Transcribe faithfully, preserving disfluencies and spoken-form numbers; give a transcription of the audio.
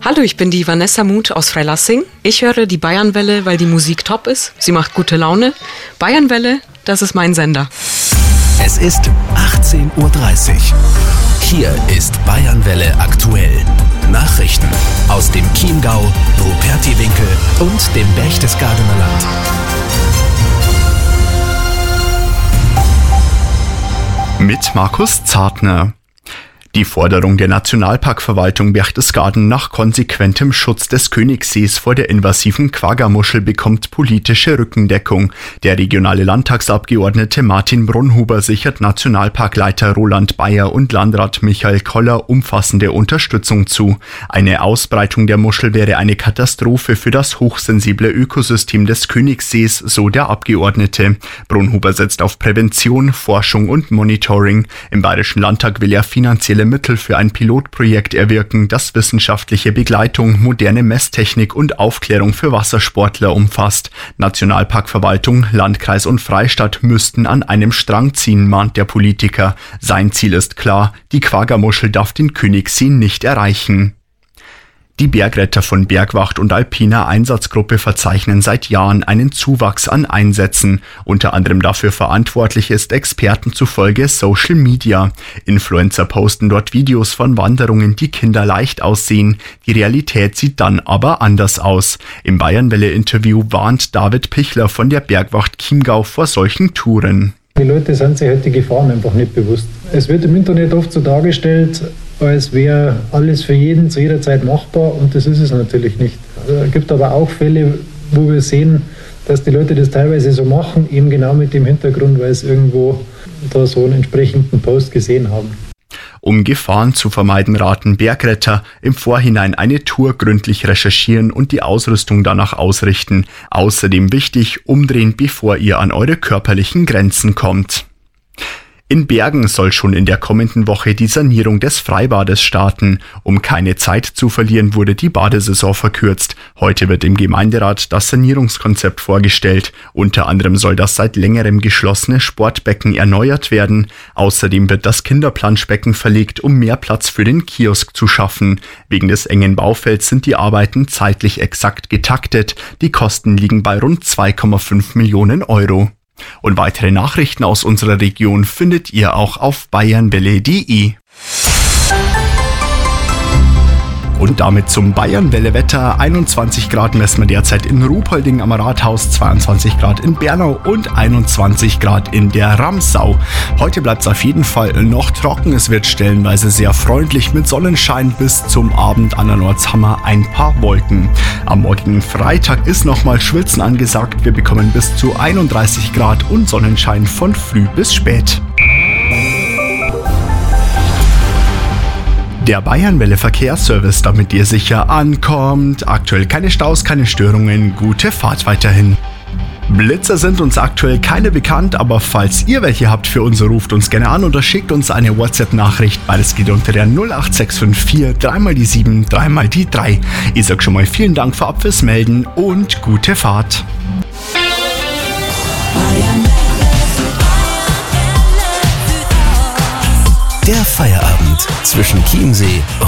Hallo, ich bin die Vanessa Muth aus Freilassing. Ich höre die Bayernwelle, weil die Musik top ist. Sie macht gute Laune. Bayernwelle, das ist mein Sender. Es ist achtzehn Uhr dreißig. Hier ist Bayernwelle aktuell. Nachrichten aus dem Chiemgau, Rupertiwinkel und dem Berchtesgadener Land. Mit Markus Zartner. Die Forderung der Nationalparkverwaltung Berchtesgaden nach konsequentem Schutz des Königssees vor der invasiven Quagga-Muschel bekommt politische Rückendeckung. Der regionale Landtagsabgeordnete Martin Brunhuber sichert Nationalparkleiter Roland Bayer und Landrat Michael Koller umfassende Unterstützung zu. Eine Ausbreitung der Muschel wäre eine Katastrophe für das hochsensible Ökosystem des Königssees, so der Abgeordnete. Brunhuber setzt auf Prävention, Forschung und Monitoring. Im Bayerischen Landtag will er finanzielle Mittel für ein Pilotprojekt erwirken, das wissenschaftliche Begleitung, moderne Messtechnik und Aufklärung für Wassersportler umfasst. Nationalparkverwaltung, Landkreis und Freistaat müssten an einem Strang ziehen, mahnt der Politiker. Sein Ziel ist klar, die Quagga-Muschel darf den Königssee nicht erreichen. Die Bergretter von Bergwacht und Alpiner Einsatzgruppe verzeichnen seit Jahren einen Zuwachs an Einsätzen. Unter anderem dafür verantwortlich ist Experten zufolge Social Media. Influencer posten dort Videos von Wanderungen, die kinderleicht aussehen. Die Realität sieht dann aber anders aus. Im Bayernwelle-Interview warnt David Pichler von der Bergwacht Chiemgau vor solchen Touren. Die Leute sind sich halt die Gefahren einfach nicht bewusst. Es wird im Internet oft so dargestellt, als wäre alles für jeden zu jeder Zeit machbar, und das ist es natürlich nicht. Es gibt aber auch Fälle, wo wir sehen, dass die Leute das teilweise so machen, eben genau mit dem Hintergrund, weil sie irgendwo da so einen entsprechenden Post gesehen haben. Um Gefahren zu vermeiden, raten Bergretter, im Vorhinein eine Tour gründlich recherchieren und die Ausrüstung danach ausrichten. Außerdem wichtig, umdrehen, bevor ihr an eure körperlichen Grenzen kommt. In Bergen soll schon in der kommenden Woche die Sanierung des Freibades starten. Um keine Zeit zu verlieren, wurde die Badesaison verkürzt. Heute wird im Gemeinderat das Sanierungskonzept vorgestellt. Unter anderem soll das seit längerem geschlossene Sportbecken erneuert werden. Außerdem wird das Kinderplanschbecken verlegt, um mehr Platz für den Kiosk zu schaffen. Wegen des engen Baufelds sind die Arbeiten zeitlich exakt getaktet. Die Kosten liegen bei rund zwei Komma fünf Millionen Euro. Und weitere Nachrichten aus unserer Region findet ihr auch auf bayernwelle punkt de. Und damit zum Bayernwelle-Wetter. einundzwanzig Grad messen wir derzeit in Ruhpolding am Rathaus, zweiundzwanzig Grad in Bernau und einundzwanzig Grad in der Ramsau. Heute bleibt es auf jeden Fall noch trocken. Es wird stellenweise sehr freundlich mit Sonnenschein. Bis zum Abend andernorts haben wir ein paar Wolken. Am morgigen Freitag ist nochmal Schwitzen angesagt. Wir bekommen bis zu einunddreißig Grad und Sonnenschein von früh bis spät. Der Bayernwelle Verkehrsservice, damit ihr sicher ankommt. Aktuell keine Staus, keine Störungen. Gute Fahrt weiterhin. Blitzer sind uns aktuell keine bekannt, aber falls ihr welche habt für uns, ruft uns gerne an oder schickt uns eine WhatsApp-Nachricht. Beides geht unter der null acht sechs fünf vier drei mal die sieben, drei mal die drei. Ich sag schon mal vielen Dank vorab fürs Melden und gute Fahrt. Der Feierabend zwischen Chiemsee